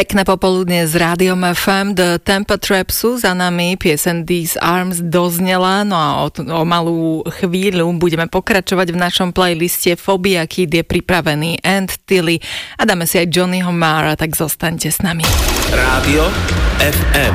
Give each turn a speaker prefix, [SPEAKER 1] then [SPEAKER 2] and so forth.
[SPEAKER 1] Pekné popoludne s Rádiom FM. The Tempo Trapsu za nami, piesen These Arms doznela, no a o malú chvíľu budeme pokračovať v našom playliste. Phobia Kid je pripravený, and Tilly a dáme si aj Johnnyho Marra, tak zostaňte s nami.
[SPEAKER 2] Rádio FM.